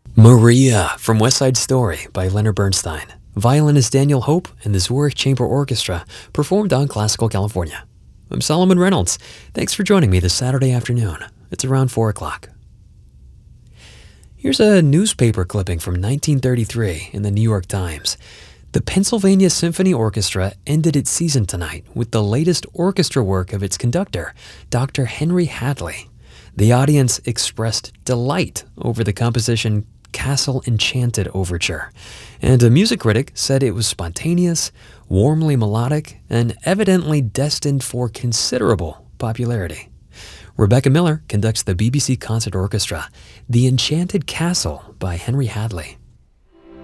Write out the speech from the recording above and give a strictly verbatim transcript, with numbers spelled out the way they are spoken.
Maria from West Side Story by Leonard Bernstein. Violinist Daniel Hope and the Zurich Chamber Orchestra performed on Classical California. I'm Solomon Reynolds. Thanks for joining me this Saturday afternoon. It's around four o'clock. Here's a newspaper clipping from nineteen thirty-three in the New York Times. The Pennsylvania Symphony Orchestra ended its season tonight with the latest orchestra work of its conductor, Doctor Henry Hadley. The audience expressed delight over the composition Castle Enchanted Overture, and a music critic said it was spontaneous, warmly melodic, and evidently destined for considerable popularity. Rebecca Miller conducts the B B C Concert Orchestra, The Enchanted Castle by Henry Hadley.